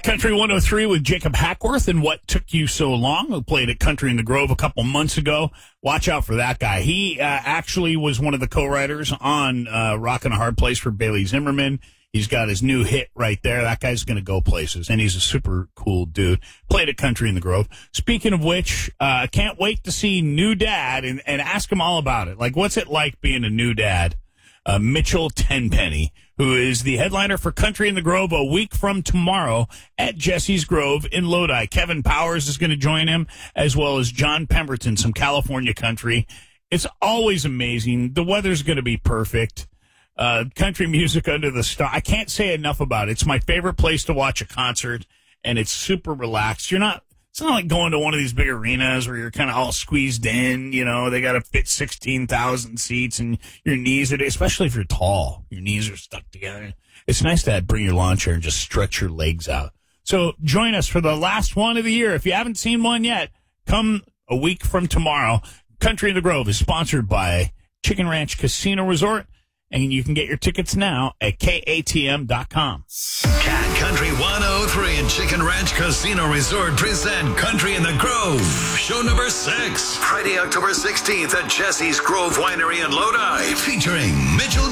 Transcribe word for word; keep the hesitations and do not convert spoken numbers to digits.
Country one oh three with Jacob Hackworth and What Took You So Long, who played at Country in the Grove a couple months ago. Watch out for that guy. He uh, actually was one of the co-writers on uh, Rockin' a Hard Place for Bailey Zimmerman. He's got his new hit right there. That guy's going to go places, and he's a super cool dude. Played at Country in the Grove. Speaking of which, I uh, can't wait to see New Dad and, and ask him all about it. Like, what's it like being a new dad? Uh, Mitchell Tenpenny, who is the headliner for Country in the Grove a week from tomorrow at Jesse's Grove in Lodi. Kevin Powers is going to join him, as well as John Pemberton, some California country. It's always amazing. The weather's going to be perfect. Uh, country music under the star. I can't say enough about it. It's my favorite place to watch a concert, and it's super relaxed. You're not, it's not like going to one of these big arenas where you're kind of all squeezed in, you know, they got to fit sixteen thousand seats and your knees are, especially if you're tall, your knees are stuck together. It's nice to bring your lawn chair and just stretch your legs out. So join us for the last one of the year. If you haven't seen one yet, come a week from tomorrow. Country in the Grove is sponsored by Chicken Ranch Casino Resort. And you can get your tickets now at K A T M dot com. Cat Country one oh three and Chicken Ranch Casino Resort present Country in the Grove. Show number six. Friday, October sixteenth at Jesse's Grove Winery in Lodi. Featuring Mitchell